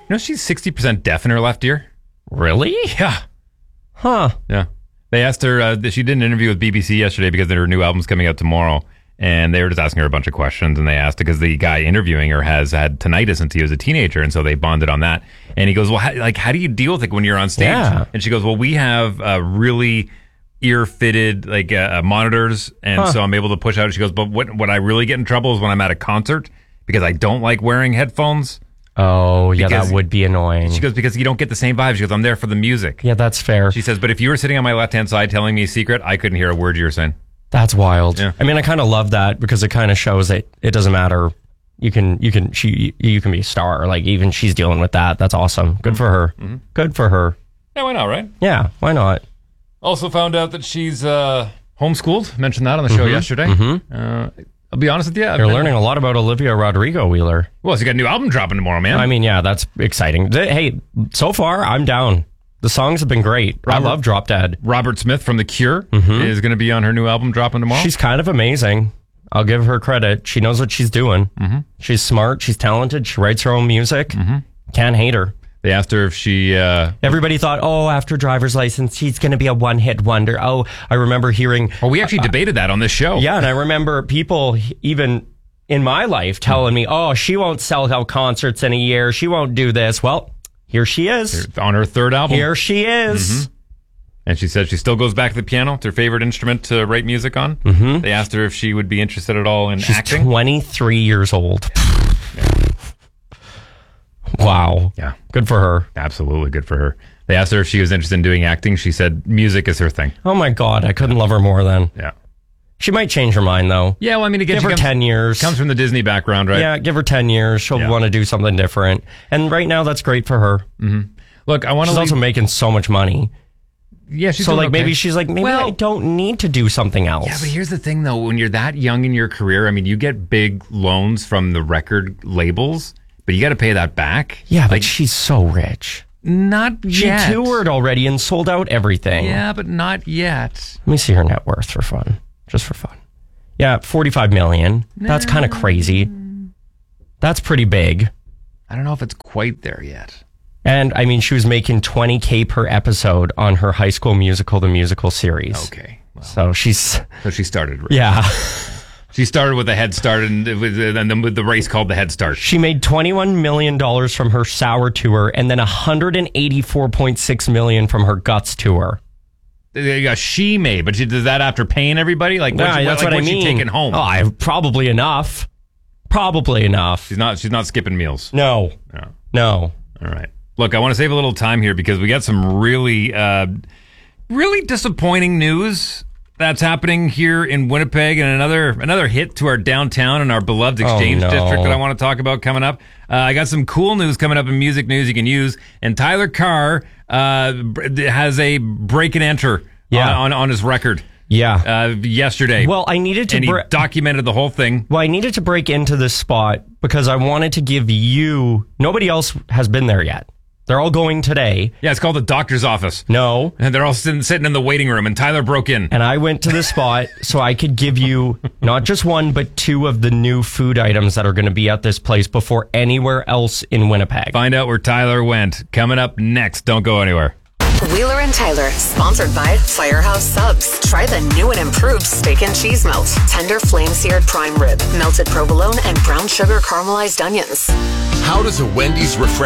You know, she's 60% deaf in her left ear. Really? Yeah. Huh. Yeah. They asked her, she did an interview with BBC yesterday because her new album's coming out tomorrow. And they were just asking her a bunch of questions. And they asked, because the guy interviewing her has had tinnitus since he was a teenager. And so they bonded on that. And he goes, well, how do you deal with it when you're on stage? Yeah. And she goes, well, we have really ear-fitted monitors. And so I'm able to push out. She goes, but what I really get in trouble is when I'm at a concert because I don't like wearing headphones. Oh, yeah, that would be annoying. She goes, because you don't get the same vibe. She goes, I'm there for the music. Yeah, that's fair. She says, but if you were sitting on my left-hand side telling me a secret, I couldn't hear a word you were saying. That's wild. Yeah. I mean, I kind of love that because it kind of shows that it doesn't matter. You can be a star. Like, even she's dealing with that. That's awesome. Good for her. Mm-hmm. Good for her. Yeah, why not, right? Yeah, why not? Also found out that she's homeschooled. Mentioned that on the show yesterday. Mm-hmm. I'll be honest with you. You're learning a lot about Olivia Rodrigo, Wheeler. Well, she got a new album dropping tomorrow, man. I mean, yeah, that's exciting. Hey, so far, I'm down. The songs have been great. I love Drop Dead. Robert Smith from The Cure is going to be on her new album dropping tomorrow. She's kind of amazing. I'll give her credit. She knows what she's doing. Mm-hmm. She's smart. She's talented. She writes her own music. Mm-hmm. Can't hate her. They asked her if she... Everybody thought, after Driver's License, she's going to be a one-hit wonder. Oh, I remember hearing... Oh, we actually debated that on this show. Yeah, and I remember people even in my life telling me, she won't sell out concerts in a year. She won't do this. Well, here she is. On her third album. Here she is. Mm-hmm. And she said she still goes back to the piano. It's her favorite instrument to write music on. Mm-hmm. They asked her if she would be interested at all in acting. She's 23 years old. Yeah. Wow. Yeah. Good for her. Absolutely good for her. They asked her if she was interested in doing acting. She said music is her thing. Oh my God. I couldn't love her more then. Yeah. She might change her mind though. Yeah. Well, I mean, again, give her 10 years. Comes from the Disney background, right? Yeah. Give her 10 years. She'll want to do something different. And right now that's great for her. Mm-hmm. Look, she's also making so much money. Yeah. She's so like okay. maybe she's like, I don't need to do something else. Yeah. But here's the thing though. When you're that young in your career, I mean, you get big loans from the record labels. But you got to pay that back. Yeah, but she's so rich. Not yet. She toured already and sold out everything. Yeah, but not yet. Let me see her net worth for fun. Just for fun. Yeah, $45 million. That's kind of crazy. That's pretty big. I don't know if it's quite there yet. And, I mean, she was making $20K per episode on her High School Musical, the musical series. Okay. Well, so she started. Right. Yeah. She started with a head start and then with the race called the Head Start. She made $21 million from her Sour tour and then $184.6 million from her Guts tour. She made, but she does that after paying everybody? Like, that's what I mean. She taking home? Oh, probably enough. Probably enough. She's not skipping meals. No. All right. Look, I want to save a little time here because we got some really, really disappointing news that's happening here in Winnipeg, and another hit to our downtown and our beloved Exchange District that I want to talk about coming up. I got some cool news coming up in music news you can use, and Tyler Carr has a break and enter on his record. Yeah. Yesterday. Well, I needed to... And he documented the whole thing. Well, I needed to break into this spot because I wanted to give you... Nobody else has been there yet. They're all going today. Yeah, it's called the doctor's office. No. And they're all sitting in the waiting room, and Tyler broke in. And I went to the spot so I could give you not just one, but two of the new food items that are going to be at this place before anywhere else in Winnipeg. Find out where Tyler went. Coming up next. Don't go anywhere. Wheeler and Tyler, sponsored by Firehouse Subs. Try the new and improved steak and cheese melt. Tender flame-seared prime rib, melted provolone, and brown sugar caramelized onions. How does a Wendy's refresh